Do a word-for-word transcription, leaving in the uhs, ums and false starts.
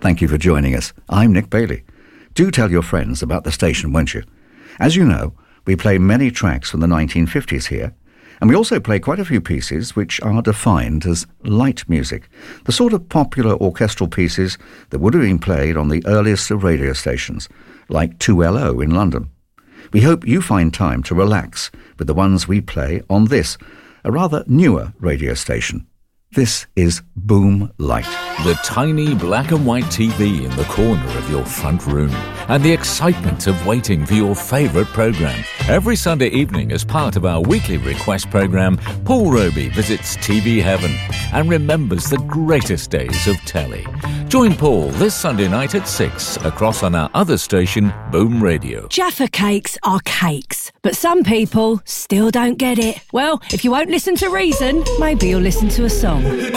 thank you for joining us. I'm Nick Bailey. Do tell your friends about the station, won't you? As you know, we play many tracks from the nineteen fifties here, and we also play quite a few pieces which are defined as light music, the sort of popular orchestral pieces that would have been played on the earliest of radio stations, like two L O in London. We hope you find time to relax with the ones we play on this, a rather newer radio station. This is Boom Light. The tiny black and white T V in the corner of your front room and the excitement of waiting for your favourite programme. Every Sunday evening, as part of our weekly request programme, Paul Roby visits T V Heaven and remembers the greatest days of telly. Join Paul this Sunday night at six across on our other station, Boom Radio. Jaffa cakes are cakes, but some people still don't get it. Well, if you won't listen to reason, maybe you'll listen to a song.